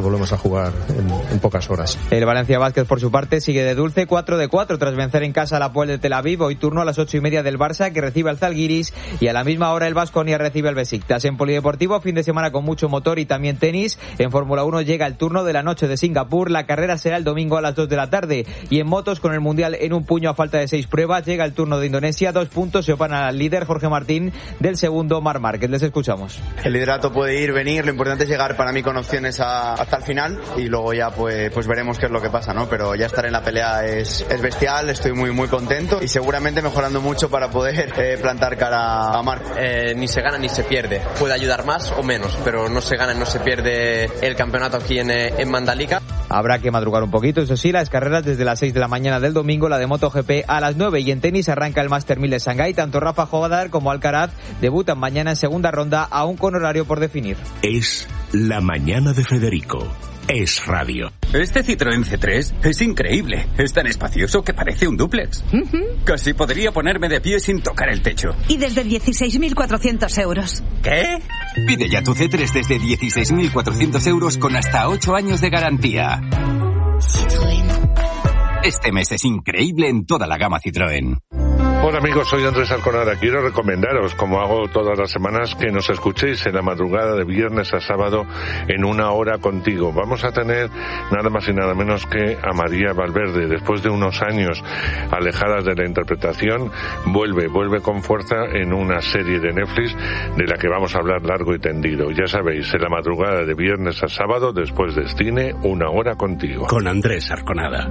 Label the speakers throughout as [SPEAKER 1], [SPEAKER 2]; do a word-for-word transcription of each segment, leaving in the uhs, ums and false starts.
[SPEAKER 1] volvemos a jugar en, en pocas horas.
[SPEAKER 2] El Valencia Basket, por su parte, sigue de dulce, cuatro de cuatro tras vencer en casa al Hapoel de Tel Aviv. Hoy turno a las ocho y media del Barça, que recibe al Zalgiris, y a la misma hora el Baskonia recibe al Besiktas. En polideportivo, fin de semana con mucho motor y también tenis. En Fórmula uno llega el turno de la noche de Singapur. La carrera será el domingo a las dos de la tarde. Y en motos, con el Mundial en un puño a falta de seis pruebas, llega el turno de Indonesia. Dos puntos se opanan al líder Jorge Martín, del segundo Marc Márquez. Les escuchamos.
[SPEAKER 3] El liderato puede ir, venir. Lo importante es llegar para mí con opciones a, hasta el final, y luego ya pues, pues veremos qué es lo que pasa, ¿no? Pero ya estar en la pelea es, es bestial. Estoy muy muy contento y seguramente mejorando mucho para poder eh, plantar cara a Marc.
[SPEAKER 4] Eh, ni se gana ni se pierde. Puede ayudar más o menos, pero no se gana y no se pierde el campeonato aquí en, en Mandalika.
[SPEAKER 2] Habrá que madrugar un poquito, eso sí, las carreras desde las seis de la mañana del domingo, la de MotoGP a las nueve, y en tenis arranca el Master mil de Shanghái. Tanto Rafa Nadal como Alcaraz debutan mañana en segunda ronda, aún con horario por definir.
[SPEAKER 5] Es la mañana de Federico. Es radio.
[SPEAKER 6] Este Citroën C tres es increíble. Es tan espacioso que parece un dúplex. Uh-huh. Casi podría ponerme de pie sin tocar el techo.
[SPEAKER 7] Y desde dieciséis mil cuatrocientos euros.
[SPEAKER 6] ¿Qué? Pide ya tu C tres desde dieciséis mil cuatrocientos euros con hasta ocho años de garantía. Citroën. Este mes es increíble en toda la gama Citroën.
[SPEAKER 8] Hola amigos, soy Andrés Arconada. Quiero recomendaros, como hago todas las semanas, que nos escuchéis en la madrugada de viernes a sábado en Una Hora Contigo. Vamos a tener nada más y nada menos que a María Valverde. Después de unos años alejadas de la interpretación, vuelve, vuelve con fuerza en una serie de Netflix de la que vamos a hablar largo y tendido. Ya sabéis, en la madrugada de viernes a sábado, después de cine, Una Hora Contigo.
[SPEAKER 5] Con Andrés Arconada.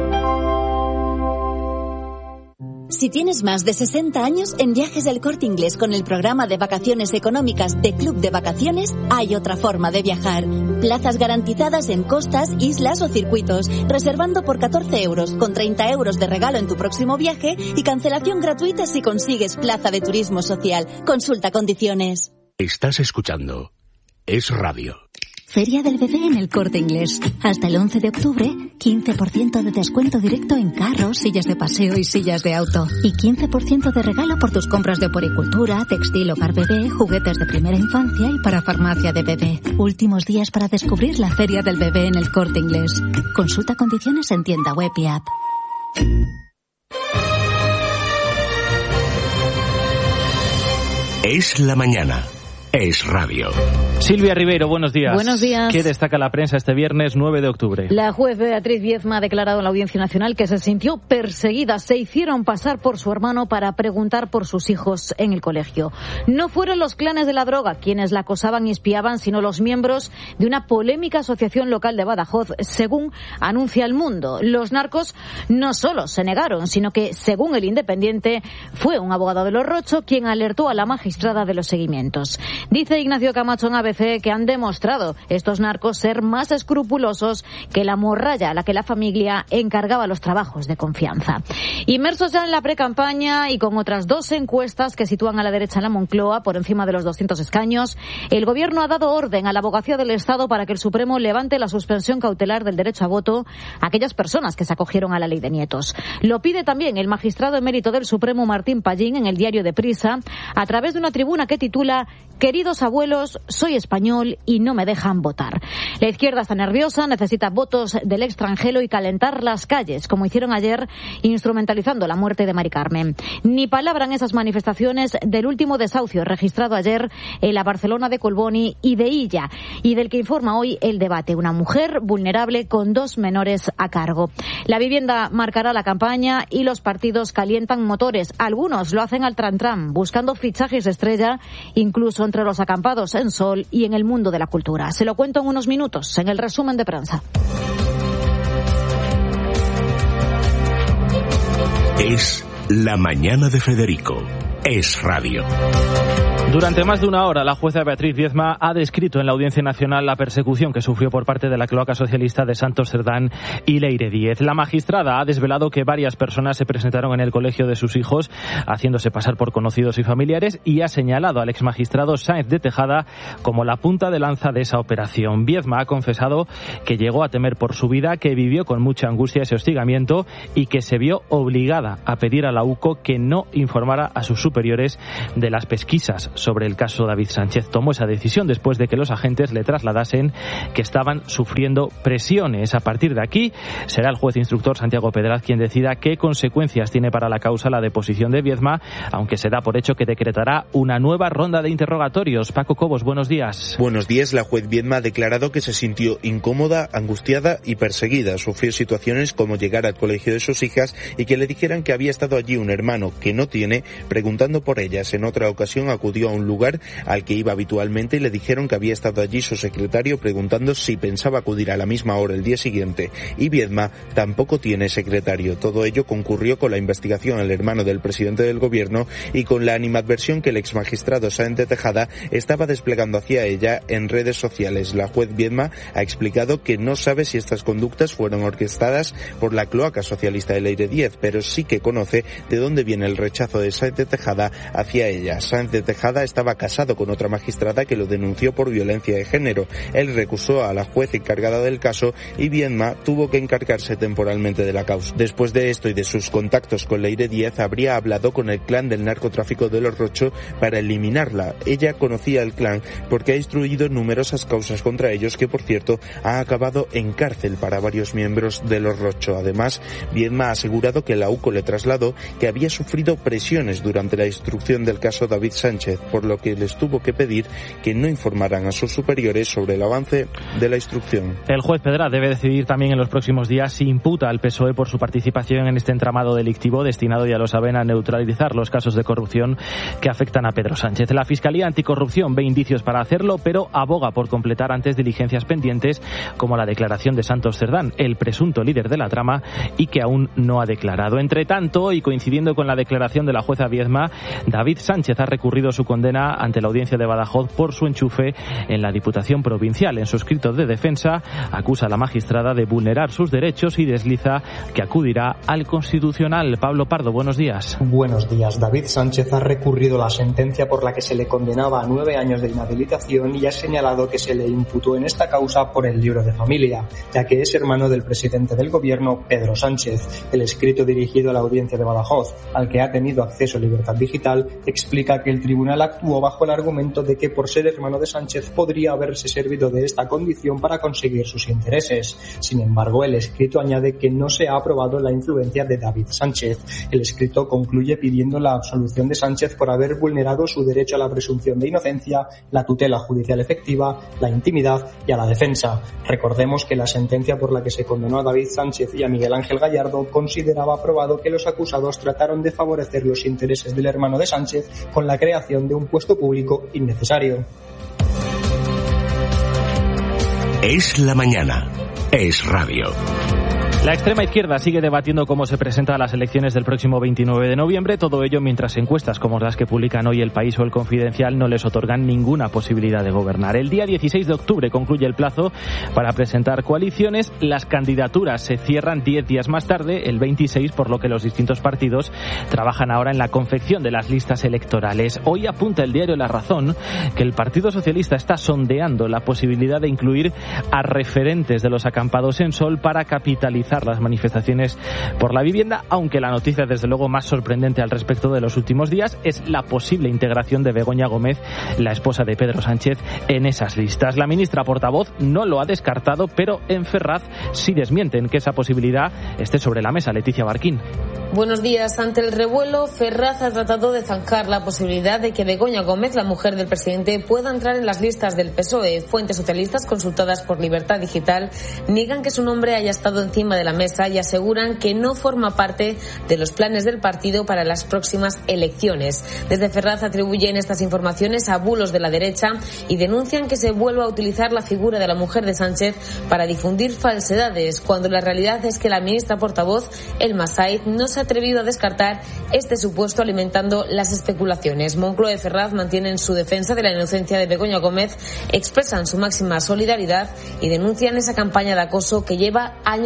[SPEAKER 9] Si tienes más de sesenta años, en Viajes del Corte Inglés con el programa de vacaciones económicas de Club de Vacaciones hay otra forma de viajar. Plazas garantizadas en costas, islas o circuitos, reservando por catorce euros, con treinta euros de regalo en tu próximo viaje y cancelación gratuita si consigues plaza de turismo social. Consulta condiciones.
[SPEAKER 5] Estás escuchando Es Radio.
[SPEAKER 10] Feria del Bebé en el Corte Inglés. Hasta el once de octubre, quince por ciento de descuento directo en carros, sillas de paseo y sillas de auto. Y quince por ciento de regalo por tus compras de poricultura, textil, hogar bebé, juguetes de primera infancia y para farmacia de bebé. Últimos días para descubrir la Feria del Bebé en el Corte Inglés. Consulta condiciones en tienda web y app.
[SPEAKER 5] Es la mañana. Es radio.
[SPEAKER 11] Silvia Ribeiro, buenos días.
[SPEAKER 12] Buenos días.
[SPEAKER 11] ¿Qué destaca la prensa este viernes nueve de octubre?
[SPEAKER 12] La juez Beatriz Viezma ha declarado en la Audiencia Nacional que se sintió perseguida. Se hicieron pasar por su hermano para preguntar por sus hijos en el colegio. No fueron los clanes de la droga quienes la acosaban y espiaban, sino los miembros de una polémica asociación local de Badajoz, según anuncia El Mundo. Los narcos no solo se negaron, sino que, según El Independiente, fue un abogado de los Rocho quien alertó a la magistrada de los seguimientos. Dice Ignacio Camacho en A B C que han demostrado estos narcos ser más escrupulosos que la morralla a la que la familia encargaba los trabajos de confianza. Inmersos ya en la precampaña y con otras dos encuestas que sitúan a la derecha en la Moncloa por encima de los doscientos escaños, el Gobierno ha dado orden a la Abogacía del Estado para que el Supremo levante la suspensión cautelar del derecho a voto a aquellas personas que se acogieron a la ley de nietos. Lo pide también el magistrado emérito del Supremo Martín Pallín en el diario Deprisa a través de una tribuna que titula Queridos abuelos, soy español y no me dejan votar. La izquierda está nerviosa, necesita votos del extranjero y calentar las calles, como hicieron ayer, instrumentalizando la muerte de Mari Carmen. Ni palabra en esas manifestaciones del último desahucio registrado ayer en la Barcelona de Colboni y de Illa, y del que informa hoy El Debate. Una mujer vulnerable con dos menores a cargo. La vivienda marcará la campaña y los partidos calientan motores. Algunos lo hacen al tran-tran, buscando fichajes de estrella, incluso entre los acampados en Sol y en el mundo de la cultura. Se lo cuento en unos minutos, en el resumen de prensa.
[SPEAKER 5] Es la mañana de Federico. Es radio.
[SPEAKER 11] Durante más de una hora, la jueza Beatriz Viezma ha descrito en la Audiencia Nacional la persecución que sufrió por parte de la cloaca socialista de Santos Cerdán y Leire Díez. La magistrada ha desvelado que varias personas se presentaron en el colegio de sus hijos haciéndose pasar por conocidos y familiares y ha señalado al exmagistrado Sáenz de Tejada como la punta de lanza de esa operación. Viezma ha confesado que llegó a temer por su vida, que vivió con mucha angustia ese hostigamiento y que se vio obligada a pedir a la U C O que no informara a sus superiores de las pesquisas sobre el caso David Sánchez. Tomó esa decisión después de que los agentes le trasladasen que estaban sufriendo presiones. A partir de aquí será el juez instructor Santiago Pedraz quien decida qué consecuencias tiene para la causa la deposición de Viedma, aunque se da por hecho que decretará una nueva ronda de interrogatorios. Paco Cobos, buenos días.
[SPEAKER 13] Buenos días. La juez Viedma ha declarado que se sintió incómoda, angustiada y perseguida. Sufrió situaciones como llegar al colegio de sus hijas y que le dijeran que había estado allí un hermano que no tiene, preguntando por ellas. En otra ocasión acudió a un lugar al que iba habitualmente y le dijeron que había estado allí su secretario preguntando si pensaba acudir a la misma hora el día siguiente. Y Viedma tampoco tiene secretario. Todo ello concurrió con la investigación al hermano del presidente del gobierno y con la animadversión que el exmagistrado Sáenz de Tejada estaba desplegando hacia ella en redes sociales. La juez Viedma ha explicado que no sabe si estas conductas fueron orquestadas por la cloaca socialista de Leire Díez, pero sí que conoce de dónde viene el rechazo de Sáenz de Tejada hacia ella. Sáenz de Tejada estaba casado con otra magistrada que lo denunció por violencia de género. Él recusó a la juez encargada del caso y Viedma tuvo que encargarse temporalmente de la causa. Después de esto y de sus contactos con Leire Díez, habría hablado con el clan del narcotráfico de los Rocho para eliminarla. Ella conocía el clan porque ha instruido numerosas causas contra ellos que, por cierto, ha acabado en cárcel para varios miembros de los Rocho. Además, Viedma ha asegurado que la U C O le trasladó que había sufrido presiones durante la instrucción del caso David Sánchez, por lo que les tuvo que pedir que no informaran a sus superiores sobre el avance de la instrucción.
[SPEAKER 11] El juez Pedraz debe decidir también en los próximos días si imputa al P S O E por su participación en este entramado delictivo destinado, ya lo saben, a neutralizar los casos de corrupción que afectan a Pedro Sánchez. La Fiscalía Anticorrupción ve indicios para hacerlo, pero aboga por completar antes diligencias pendientes como la declaración de Santos Cerdán, el presunto líder de la trama y que aún no ha declarado. Entre tanto, y coincidiendo con la declaración de la jueza Viedma, David Sánchez ha recurrido su condena ante la audiencia de Badajoz por su enchufe en la Diputación Provincial. En su escrito de defensa acusa a la magistrada de vulnerar sus derechos y desliza que acudirá al Constitucional. Pablo Pardo, buenos días.
[SPEAKER 14] Buenos días. David Sánchez ha recurrido la sentencia por la que se le condenaba a nueve años de inhabilitación y ha señalado que se le imputó en esta causa por el libro de familia, ya que es hermano del presidente del gobierno, Pedro Sánchez. El escrito dirigido a la audiencia de Badajoz, al que ha tenido acceso Libertad Digital, explica que el tribunal actuó bajo el argumento de que por ser hermano de Sánchez podría haberse servido de esta condición para conseguir sus intereses. Sin embargo, el escrito añade que no se ha aprobado la influencia de David Sánchez. El escrito concluye pidiendo la absolución de Sánchez por haber vulnerado su derecho a la presunción de inocencia, la tutela judicial efectiva, la intimidad y a la defensa. Recordemos que la sentencia por la que se condenó a David Sánchez y a Miguel Ángel Gallardo consideraba aprobado que los acusados trataron de favorecer los intereses del hermano de Sánchez con la creación de un puesto público innecesario.
[SPEAKER 5] Es la mañana. Es radio.
[SPEAKER 11] La extrema izquierda sigue debatiendo cómo se presenta a las elecciones del próximo veintinueve de noviembre, todo ello mientras encuestas como las que publican hoy El País o El Confidencial no les otorgan ninguna posibilidad de gobernar. El día dieciséis de octubre concluye el plazo para presentar coaliciones. Las candidaturas se cierran diez días más tarde, el veintiséis, por lo que los distintos partidos trabajan ahora en la confección de las listas electorales. Hoy apunta el diario La Razón que el Partido Socialista está sondeando la posibilidad de incluir a referentes de los acampados en Sol para capitalizar las manifestaciones por la vivienda, aunque la noticia desde luego más sorprendente al respecto de los últimos días es la posible integración de Begoña Gómez, la esposa de Pedro Sánchez, en esas listas. La ministra portavoz no lo ha descartado, pero en Ferraz sí desmienten que esa posibilidad esté sobre la mesa. Leticia Barquín.
[SPEAKER 15] Buenos días. Ante el revuelo, Ferraz ha tratado de zanjar la posibilidad de que Begoña Gómez, la mujer del presidente, pueda entrar en las listas del P S O E. Fuentes socialistas consultadas por Libertad Digital niegan que su nombre haya estado encima de la mesa y aseguran que no forma parte de los planes del partido para las próximas elecciones. Desde Ferraz atribuyen estas informaciones a bulos de la derecha y denuncian que se vuelva a utilizar la figura de la mujer de Sánchez para difundir falsedades, cuando la realidad es que la ministra portavoz, Elma Said, no se ha atrevido a descartar este supuesto, alimentando las especulaciones. Moncloa y Ferraz mantienen su defensa de la inocencia de Begoña Gómez, expresan su máxima solidaridad y denuncian esa campaña de acoso que lleva años sufriendo.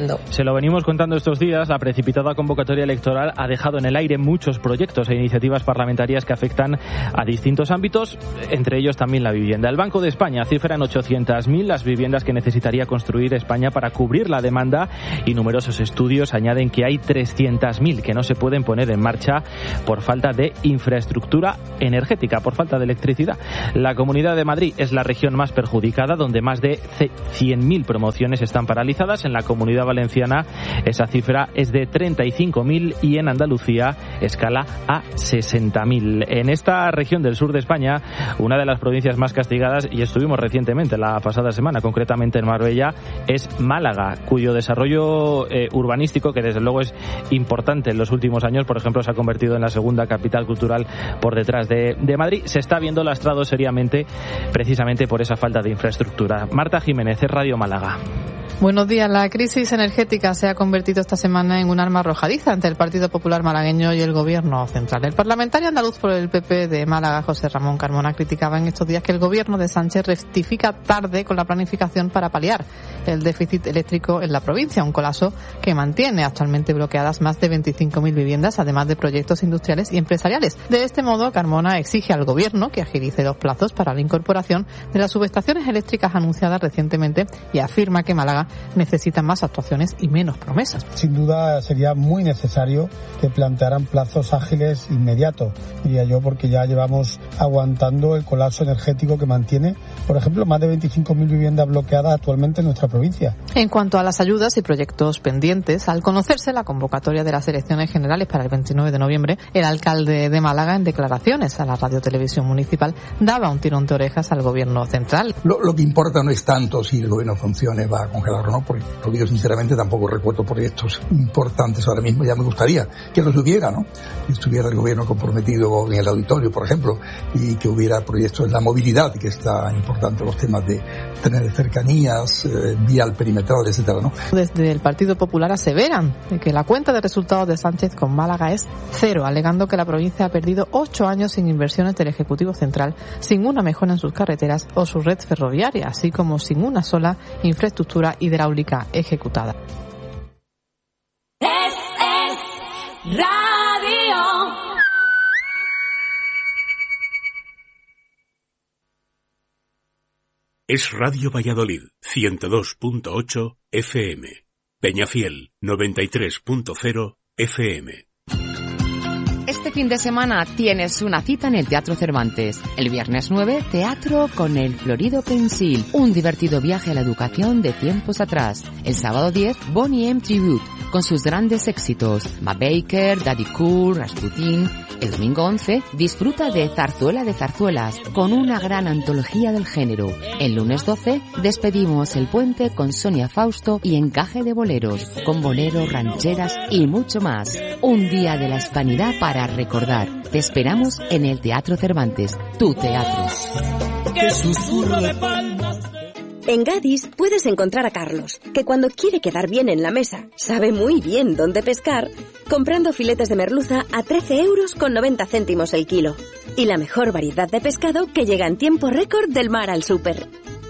[SPEAKER 15] subiendo.
[SPEAKER 11] Se lo venimos contando estos días. La precipitada convocatoria electoral ha dejado en el aire muchos proyectos e iniciativas parlamentarias que afectan a distintos ámbitos, entre ellos también la vivienda. El Banco de España cifra en ochocientas mil las viviendas que necesitaría construir España para cubrir la demanda, y numerosos estudios añaden que hay trescientas mil que no se pueden poner en marcha por falta de infraestructura energética, por falta de electricidad. La Comunidad de Madrid es la región más perjudicada, donde más de cien mil promociones están paralizadas. En la Comunidad Valenciana esa cifra es de treinta y cinco mil y en Andalucía escala a sesenta mil. En esta región del sur de España, una de las provincias más castigadas, y estuvimos recientemente la pasada semana, concretamente en Marbella, es Málaga, cuyo desarrollo eh, urbanístico, que desde luego es importante en los últimos años, por ejemplo, se ha convertido en la segunda capital cultural por detrás de, de Madrid, se está viendo lastrado seriamente precisamente por esa falta de infraestructura. Marta Jiménez, Radio Málaga.
[SPEAKER 16] Buenos días. La crisis energética se ha convertido esta semana en un arma arrojadiza entre el Partido Popular malagueño y el Gobierno central. El parlamentario andaluz por el P P de Málaga, José Ramón Carmona, criticaba en estos días que el Gobierno de Sánchez rectifica tarde con la planificación para paliar el déficit eléctrico en la provincia, un colapso que mantiene actualmente bloqueadas más de veinticinco mil viviendas, además de proyectos industriales y empresariales. De este modo, Carmona exige al Gobierno que agilice los plazos para la incorporación de las subestaciones eléctricas anunciadas recientemente y afirma que Málaga necesita más actuaciones y menos promesas.
[SPEAKER 17] Sin duda sería muy necesario que plantearan plazos ágiles inmediatos, diría yo, porque ya llevamos aguantando el colapso energético que mantiene, por ejemplo, más de veinticinco mil viviendas bloqueadas actualmente en nuestra provincia.
[SPEAKER 16] En cuanto a las ayudas y proyectos pendientes, al conocerse la convocatoria de las elecciones generales para el veintinueve de noviembre, el alcalde de Málaga, en declaraciones a la Radio Televisión Municipal, daba un tirón de orejas al Gobierno central.
[SPEAKER 18] Lo, lo que importa no es tanto si el Gobierno funcione, va a congelar o no, porque lo digo sinceramente, tampoco recuerdo proyectos importantes ahora mismo. Ya me gustaría que los hubiera, ¿no? Que estuviera el Gobierno comprometido en el auditorio, por ejemplo, y que hubiera proyectos en la movilidad, que está importante, los temas de trenes de cercanías, eh, vial perimetral, etcétera, ¿no?
[SPEAKER 16] Desde el Partido Popular aseveran de que la cuenta de resultados de Sánchez con Málaga es cero, alegando que la provincia ha perdido ocho años sin inversiones del Ejecutivo Central, sin una mejora en sus carreteras o su red ferroviaria, así como sin una sola infraestructura hidráulica ejecutada.
[SPEAKER 19] Es, es radio.
[SPEAKER 5] Es Radio Valladolid, ciento dos punto ocho F M. Peñafiel, noventa y tres punto cero F M.
[SPEAKER 20] Este fin de semana tienes una cita en el Teatro Cervantes. El viernes nueve, teatro con el Florido Pensil, un divertido viaje a la educación de tiempos atrás. El sábado diez, Boney M. Tribute, con sus grandes éxitos, Ma Baker, Daddy Cool, Rasputin. El domingo once, disfruta de Zarzuela de Zarzuelas, con una gran antología del género. El lunes doce, despedimos el puente con Sonia Fausto y Encaje de Boleros, con boleros, rancheras y mucho más. Un día de la hispanidad para recordar. Te esperamos en el Teatro Cervantes, tu teatro.
[SPEAKER 19] ¡Qué susurro de palmas!
[SPEAKER 21] En Gadis puedes encontrar a Carlos, que cuando quiere quedar bien en la mesa, sabe muy bien dónde pescar, comprando filetes de merluza a trece euros con noventa céntimos el kilo. Y la mejor variedad de pescado que llega en tiempo récord del mar al súper.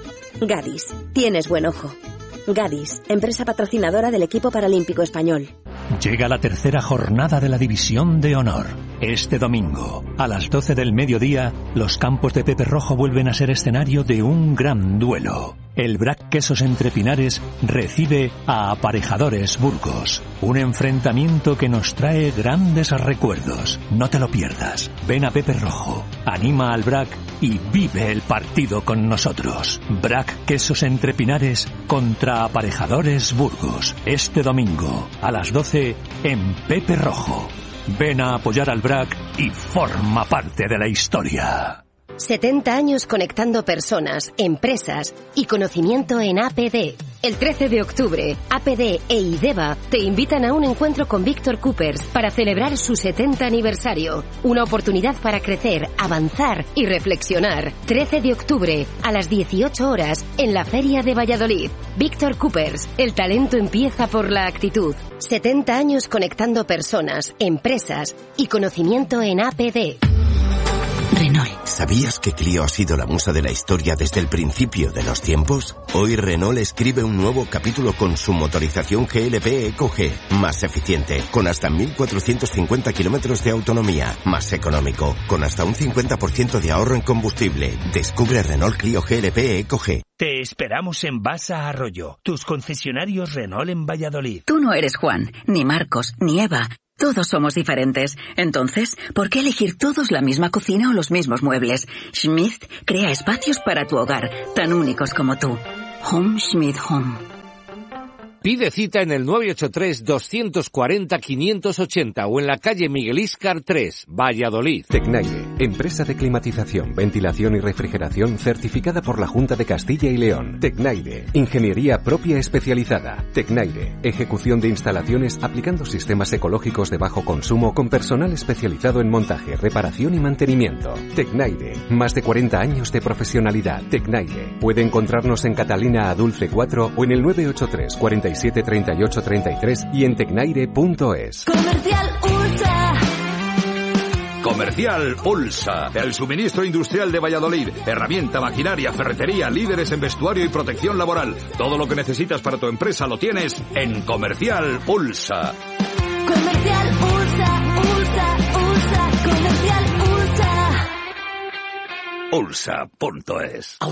[SPEAKER 21] Gadis, tienes buen ojo. Gadis, empresa patrocinadora del equipo paralímpico español.
[SPEAKER 22] Llega la tercera jornada de la División de Honor. Este domingo, a las doce del mediodía, los campos de Pepe Rojo vuelven a ser escenario de un gran duelo. El Brac Quesos Entre Pinares recibe a Aparejadores Burgos. Un enfrentamiento que nos trae grandes recuerdos. No te lo pierdas. Ven a Pepe Rojo, anima al Brac y vive el partido con nosotros. Brac Quesos Entre Pinares contra Aparejadores Burgos. Este domingo, a las doce, en Pepe Rojo. Ven a apoyar al Brac y forma parte de la historia.
[SPEAKER 23] setenta años conectando personas, empresas y conocimiento en A P D. El trece de octubre, A P D e IDEVA te invitan a un encuentro con Víctor Coopers para celebrar su setenta aniversario. Una oportunidad para crecer, avanzar y reflexionar. trece de octubre, a las dieciocho horas, en la Feria de Valladolid. Víctor Coopers, el talento empieza por la actitud. setenta años conectando personas, empresas y conocimiento en A P D.
[SPEAKER 24] Renault.
[SPEAKER 1] ¿Sabías que Clio ha sido la musa de la historia desde el principio de los tiempos? Hoy Renault escribe un nuevo capítulo con su motorización G L P Eco G, más eficiente, con hasta mil cuatrocientos cincuenta kilómetros de autonomía, más económico, con hasta un cincuenta por ciento de ahorro en combustible. Descubre Renault Clio G L P Eco G.
[SPEAKER 3] Te esperamos en Basa Arroyo, tus concesionarios Renault en Valladolid.
[SPEAKER 4] Tú no eres Juan, ni Marcos, ni Eva. Todos somos diferentes. Entonces, ¿por qué elegir todos la misma cocina o los mismos muebles? Schmidt crea espacios para tu hogar, tan únicos como tú. Home Schmidt Home.
[SPEAKER 24] Pide cita en el nueve ocho tres, dos cuatro cero, cinco ocho cero o en la calle Miguel Íscar tres, Valladolid.
[SPEAKER 25] Tecnaire, empresa de climatización, ventilación y refrigeración certificada por la Junta de Castilla y León. Tecnaire, ingeniería propia especializada. Tecnaire, ejecución de instalaciones aplicando sistemas ecológicos de bajo consumo con personal especializado en montaje, reparación y mantenimiento. Tecnaire, más de cuarenta años de profesionalidad. Tecnaire, puede encontrarnos en Catalina Adulce cuatro o en el nueve ocho tres, cuarenta y siete, treinta y ocho, treinta y tres y en tecnaire punto es.
[SPEAKER 19] Comercial Ulsa.
[SPEAKER 26] Comercial Ulsa, el suministro industrial de Valladolid. Herramienta, maquinaria, ferretería, líderes en vestuario y protección laboral. Todo lo que necesitas para tu empresa lo tienes en Comercial Ulsa.
[SPEAKER 19] Comercial Ulsa, Ulsa, Ulsa, Comercial Ulsa.
[SPEAKER 26] Ulsa punto es.